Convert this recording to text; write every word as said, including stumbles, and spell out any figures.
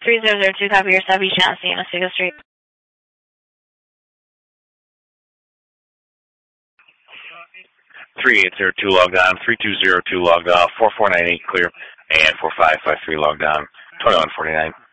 three zero zero two, copy your Southeast Genesee, Oswego Street. three eight zero two logged on, three two zero two logged off, four four nine eight clear, and four five five three logged on, twenty-one forty-nine.